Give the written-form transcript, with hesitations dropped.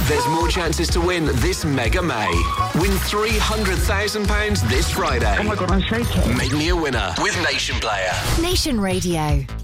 There's more chances to win this Mega May. Win £300,000 this Friday. Oh my God, I'm shaking. Make me a winner with Nation Player. Nation Radio.